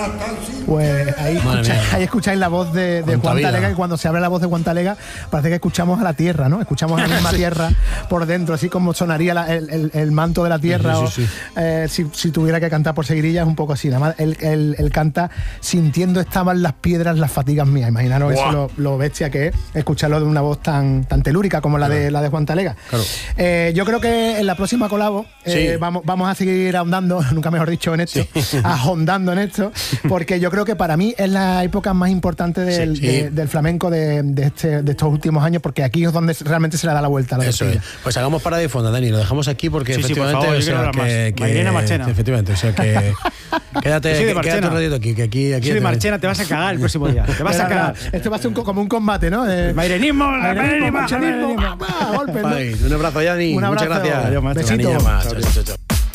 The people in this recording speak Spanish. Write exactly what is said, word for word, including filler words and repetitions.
Pues ahí, escucha, ahí escucháis la voz de, de Juan Talega, que cuando se abre la voz de Juan Talega parece que escuchamos a la tierra, ¿no? Escuchamos a la misma tierra por dentro, así como sonaría la, el, el, el manto de la tierra. Sí, sí, sí. O, eh, si, si tuviera que cantar por seguirilla es un poco así. Nada más, él, él, él canta sintiendo estaban las piedras, las fatigas mías. Imaginaros wow. eso lo, lo bestia que es escucharlo de una voz tan, tan telúrica como la, claro. de, la de Juan Talega. Claro. Eh, yo creo que en la próxima colabo eh, sí. vamos, vamos a seguir ahondando, nunca mejor dicho, en esto, sí. ahondando en esto, porque yo creo que para mí es la época más importante del, sí, sí. De, del flamenco de, de, este, de estos últimos años, porque aquí es donde realmente se le da la vuelta a la Eso es. Pues hagamos para de fondo, Dani, lo dejamos aquí porque sí, efectivamente, sí, por favor, o sea, que, que, Mairena Marchena. Efectivamente, o sea que quédate, sí, que, quédate un ratito aquí, que aquí, aquí sí, de Marchena, te vas a cagar el próximo día. Te vas a cagar. Esto va a ser un, como un combate, ¿no? Eh, Mairenismo, Mairenismo, Mairenismo. Golpe, ¿no? Un abrazo, Dani. Un abrazo. Muchas gracias. Besito. Más. Chao, chao, chao.